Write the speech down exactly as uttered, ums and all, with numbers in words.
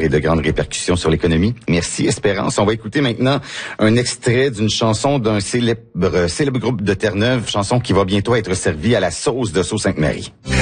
et de grandes répercussions sur l'économie. Merci, Espérance. On va écouter maintenant un extrait d'une chanson d'un célèbre, célèbre groupe de Terre-Neuve, chanson qui va bientôt être servie à la sauce de Sault-Sainte-Marie.